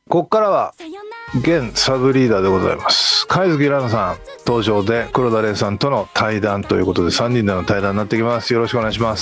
ここからは現サブリーダーでございます貝月ラナさん登場で黒田玲さんとの対談ということで3人での対談になってきます。よろしくお願いします。